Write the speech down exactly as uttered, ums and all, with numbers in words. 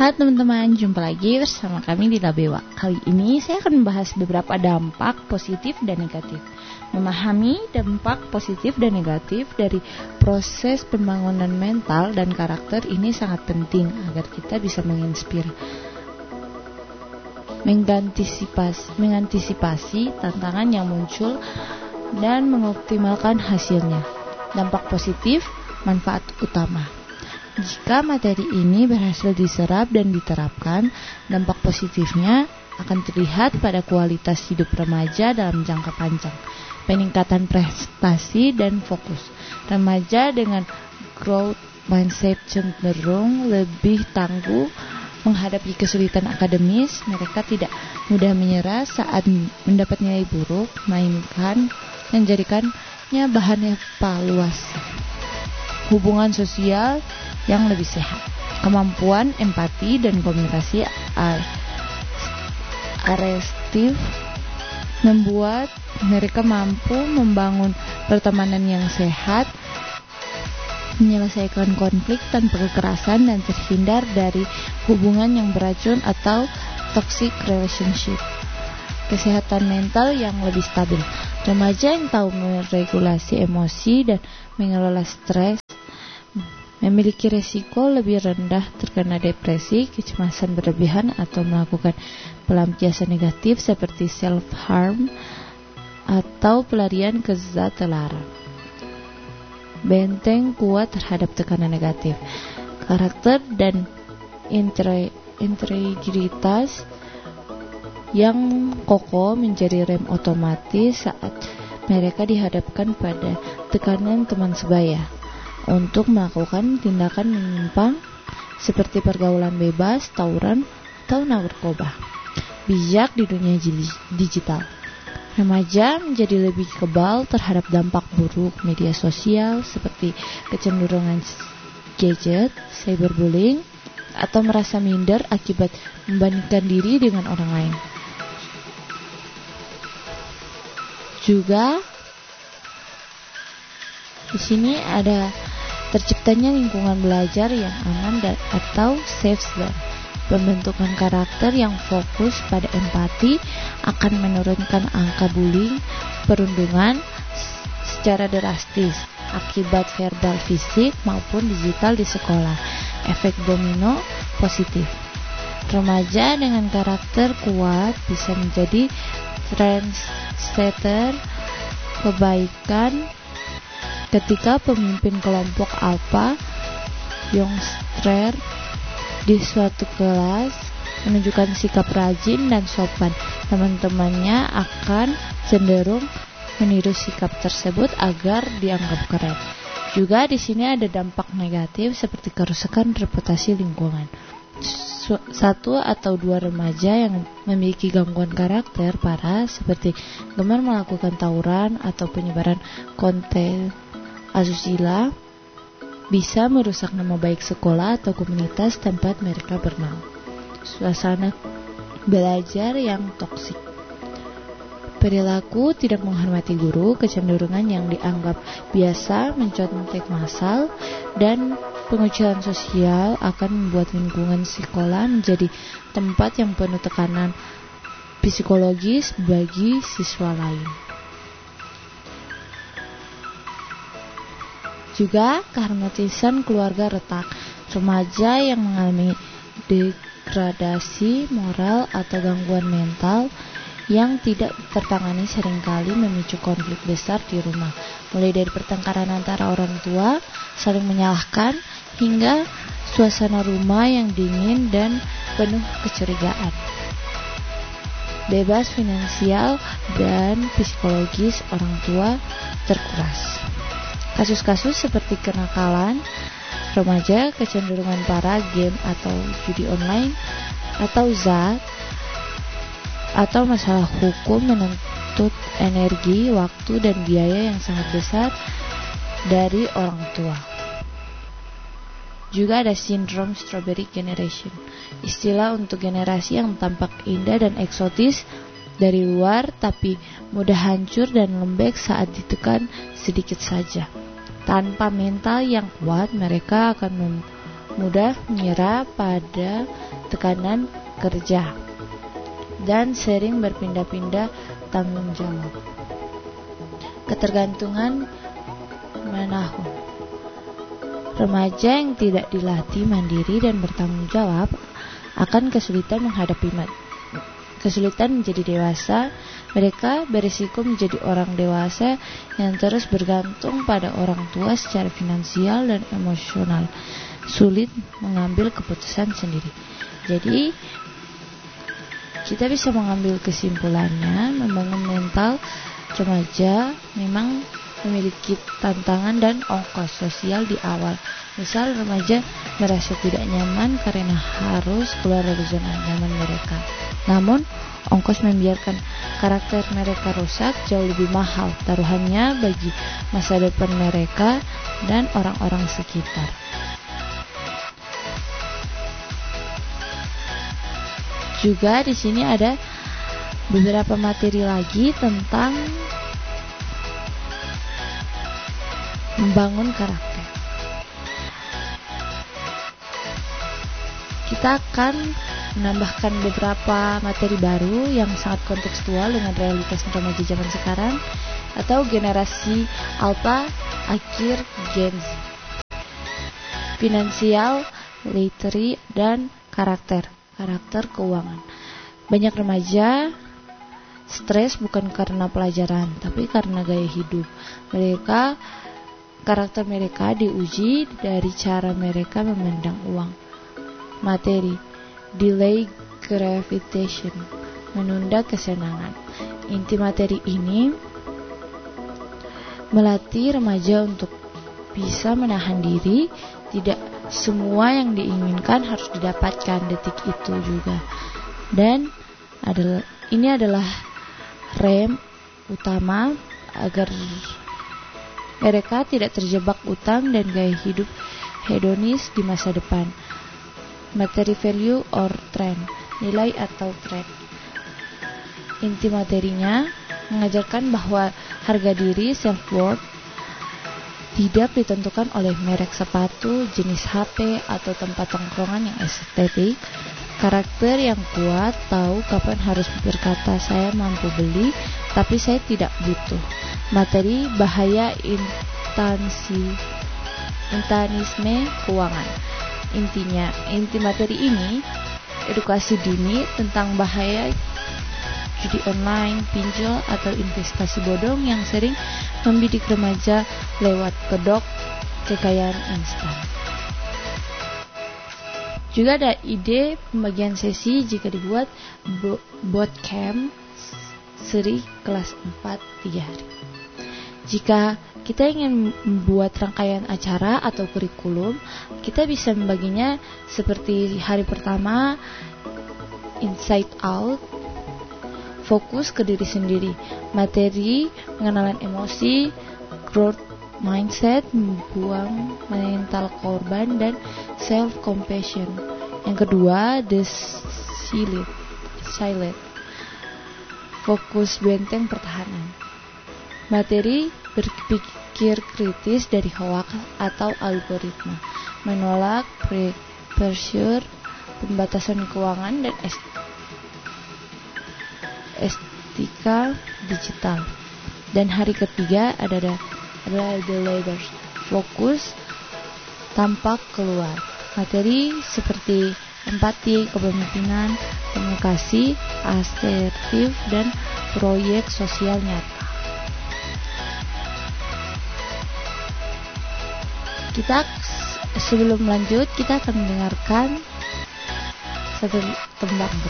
Halo teman-teman, jumpa lagi bersama kami di Labewa. Kali ini saya akan membahas beberapa dampak positif dan negatif. Memahami dampak positif dan negatif dari proses pembangunan mental dan karakter ini sangat penting agar kita bisa menginspirasi, mengantisipasi, mengantisipasi tantangan yang muncul dan mengoptimalkan hasilnya. Dampak positif, manfaat utama. Jika materi ini berhasil diserap dan diterapkan, dampak positifnya akan terlihat pada kualitas hidup remaja dalam jangka panjang, peningkatan prestasi dan fokus. Remaja dengan growth mindset cenderung lebih tangguh menghadapi kesulitan akademis. Mereka tidak mudah menyerah saat mendapat nilai buruk, melainkan menjadikannya bahan evaluasi. Hubungan sosial yang lebih sehat, kemampuan empati dan komunikasi asertif membuat mereka mampu membangun pertemanan yang sehat, menyelesaikan konflik tanpa kekerasan, dan terhindar dari hubungan yang beracun atau toxic relationship. Kesehatan mental yang lebih stabil. Remaja yang tahu meregulasi emosi dan mengelola stres memiliki resiko lebih rendah terkena depresi, kecemasan berlebihan, atau melakukan pelampiasan negatif seperti self-harm atau pelarian ke zat terlarang. Benteng kuat terhadap tekanan negatif. Karakter dan integritas yang kokoh menjadi rem otomatis saat mereka dihadapkan pada tekanan teman sebaya untuk melakukan tindakan menyimpang seperti pergaulan bebas, tawuran, atau narkoba. Bijak di dunia digital. Remaja menjadi lebih kebal terhadap dampak buruk media sosial seperti kecenderungan gadget, cyberbullying, atau merasa minder akibat membandingkan diri dengan orang lain. Juga di sini ada terciptanya lingkungan belajar yang aman dan atau safe zone. Pembentukan karakter yang fokus pada empati akan menurunkan angka bullying, perundungan secara drastis akibat verbal, fisik maupun digital di sekolah. Efek domino positif. Remaja dengan karakter kuat bisa menjadi trendsetter kebaikan ketika pemimpin kelompok alpha youngster di suatu kelas menunjukkan sikap rajin dan sopan, teman-temannya akan cenderung meniru sikap tersebut agar dianggap keren. Juga di sini ada dampak negatif seperti kerusakan reputasi lingkungan. Satu atau dua remaja yang memiliki gangguan karakter parah seperti gemar melakukan tawuran atau penyebaran konten asusila bisa merusak nama baik sekolah atau komunitas tempat mereka bernaung. Suasana belajar yang toksik. Perilaku tidak menghormati guru, kecenderungan yang dianggap biasa, mencontek massal, dan pengucilan sosial akan membuat lingkungan sekolah menjadi tempat yang penuh tekanan psikologis bagi siswa lain. Juga keharmonisan keluarga retak. Remaja yang mengalami degradasi moral atau gangguan mental yang tidak tertangani seringkali memicu konflik besar di rumah, mulai dari pertengkaran antara orang tua, saling menyalahkan, hingga suasana rumah yang dingin dan penuh kecurigaan. Bebas finansial dan psikologis orang tua terkuras. Kasus-kasus seperti kenakalan remaja, kecenderungan parah game atau judi online, atau zat, atau masalah hukum menuntut energi, waktu, dan biaya yang sangat besar dari orang tua. Juga ada sindrom strawberry generation, istilah untuk generasi yang tampak indah dan eksotis dari luar tapi mudah hancur dan lembek saat ditekan sedikit saja. Tanpa mental yang kuat, mereka akan mudah menyerah pada tekanan kerja, dan sering berpindah-pindah tanggung jawab. Ketergantungan menahun. Remaja yang tidak dilatih mandiri dan bertanggung jawab akan kesulitan menghadapi mat- kesulitan menjadi dewasa. Mereka berisiko menjadi orang dewasa yang terus bergantung pada orang tua secara finansial dan emosional, sulit mengambil keputusan sendiri. Jadi kita bisa mengambil kesimpulannya, membangun mental remaja memang memiliki tantangan dan ongkos sosial di awal. Misal, remaja merasa tidak nyaman karena harus keluar dari zona nyaman mereka. Namun, ongkos membiarkan karakter mereka rusak jauh lebih mahal taruhannya bagi masa depan mereka dan orang-orang sekitar. Juga di sini ada beberapa materi lagi tentang membangun karakter. Kita akan menambahkan beberapa materi baru yang sangat kontekstual dengan realitas remaja zaman sekarang atau generasi Alpha akhir Gen Z. Finansial, literacy, dan karakter. Karakter keuangan. Banyak remaja stres bukan karena pelajaran, tapi karena gaya hidup. Mereka karakter mereka diuji dari cara mereka memandang uang. Materi: delay gratification, menunda kesenangan. Inti materi ini melatih remaja untuk bisa menahan diri. Tidak semua yang diinginkan harus didapatkan detik itu juga. Dan adalah ini adalah rem utama agar mereka tidak terjebak utang dan gaya hidup hedonis di masa depan. Materi value or trend, nilai atau tren. Inti materinya mengajarkan bahwa harga diri, self-worth, tidak ditentukan oleh merek sepatu, jenis H P, atau tempat tongkrongan yang estetik. Karakter yang kuat tahu kapan harus berkata saya mampu beli, tapi saya tidak butuh. Materi bahaya intansi, intanisme keuangan. Intinya, inti materi ini edukasi dini tentang bahaya judi online, pinjol, atau investasi bodong yang sering membidik remaja lewat kedok kekayaan instan. Juga ada ide pembagian sesi jika dibuat bootcamp seri kelas empat tiga hari. Jika kita ingin membuat rangkaian acara atau kurikulum, kita bisa membaginya seperti hari pertama inside out, fokus ke diri sendiri, materi pengenalan emosi, growth mindset, membuang mental korban, dan self compassion. Yang kedua, the silent, silent, fokus benteng pertahanan, materi berpikir kritis dari hoax atau algoritma, menolak pressure, pembatasan keuangan, dan etika digital. Dan hari ketiga ada adalah the leaders, fokus tampak keluar, materi seperti empati, kepemimpinan, komunikasi asertif, dan proyek sosial nyata. Kita sebelum lanjut kita akan mendengarkan satu tembang